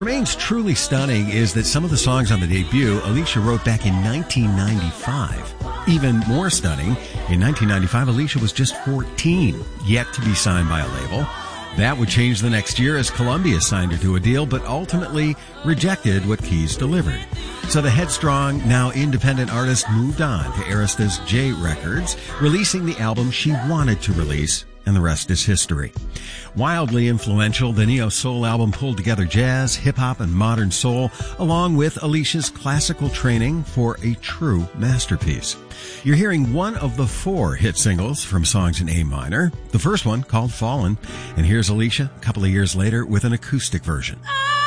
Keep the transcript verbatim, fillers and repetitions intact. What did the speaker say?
Remains truly stunning is that some of the songs on the debut Alicia wrote back in nineteen ninety-five. Even more stunning, in nineteen ninety-five, Alicia was just fourteen, yet to be signed by a label. That would change the next year as Columbia signed her to a deal, but ultimately rejected what Keys delivered. So the headstrong, now independent artist moved on to Arista's J Records, releasing the album she wanted to release, and the rest is history. Wildly influential, the Neo Soul album pulled together jazz, hip-hop, and modern soul, along with Alicia's classical training for a true masterpiece. You're hearing one of the four hit singles from songs in A minor, the first one called Fallen, and here's Alicia a couple of years later with an acoustic version. Ah!